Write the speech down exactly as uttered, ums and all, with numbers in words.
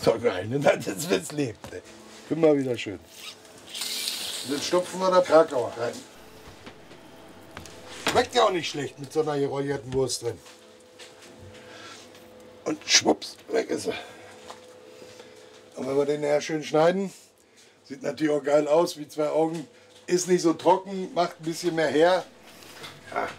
ist doch geil, ne? Das ist, wenn's lebt. Ne? Immer wieder schön. Und dann stopfen wir da Krakauer rein. Schmeckt ja auch nicht schlecht mit so einer geräucherten Wurst drin. Und schwupps, weg ist er. Und wenn wir den nachher schön schneiden, sieht natürlich auch geil aus, wie zwei Augen. Ist nicht so trocken, macht ein bisschen mehr her. Ja,